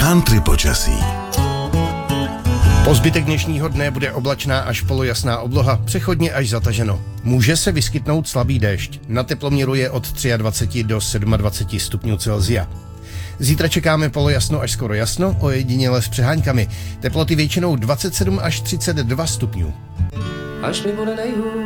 Country počasí. Po zbytek dnešního dne bude oblačná až polojasná obloha, přechodně až zataženo. Může se vyskytnout slabý déšť. Na teploměru je od 23 do 27 stupňů Celsia. Zítra čekáme polojasno až skoro jasno, ojediněle s přeháňkami. Teploty většinou 27 až 32 stupňů. Až mi bude nejhůř